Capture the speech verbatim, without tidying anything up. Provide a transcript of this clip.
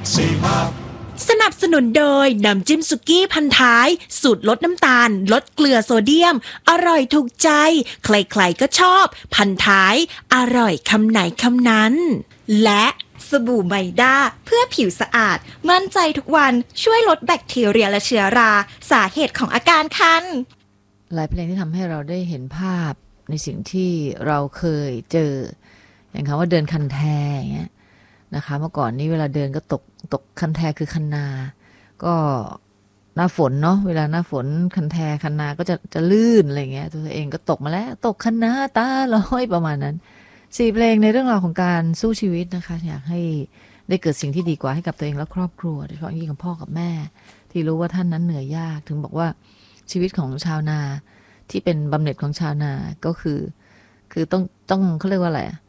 สนับสนุนโดยน้ำจิ้มสุกี้พันท้ายสูตรลดน้ำตาลลดเกลือโซเดียมอร่อยถูกใจใครๆก็ชอบพันท้ายอร่อยคำไหนคำนั้นและสบู่ไมด้าเพื่อผิวสะอาดมั่นใจทุกวันช่วยลดแบคทีเรียและเชื้อราสาเหตุของอาการคันหลายเพลงที่ทำให้เราได้เห็นภาพในสิ่งที่เราเคยเจออย่างคำว่าเดินคันแทอย่างเงี้ยนะคะเมื่อก่อนนี้เวลาเดินก็ตกตกคันแทคือคันนาก็หน้าฝนเนาะเวลาหน้าฝนคันแทคันนาก็จะจะลื่นอะไรเงี้ยตัวเองก็ตกมาแล้วตกคันนาตาลอยประมาณนั้นสี่เพลงในเรื่องราวของการสู้ชีวิตนะคะอยากให้ได้เกิดสิ่งที่ดีกว่าให้กับตัวเองและครอบครัวโดยเฉพาะยิ่งกับพ่อกับแม่ที่รู้ว่าท่านนั้นเหนื่อยยากถึงบอกว่าชีวิตของชาวนาที่เป็นบำเหน็จของชาวนาก็คือคือต้องต้องเขาเรียกว่าอะไร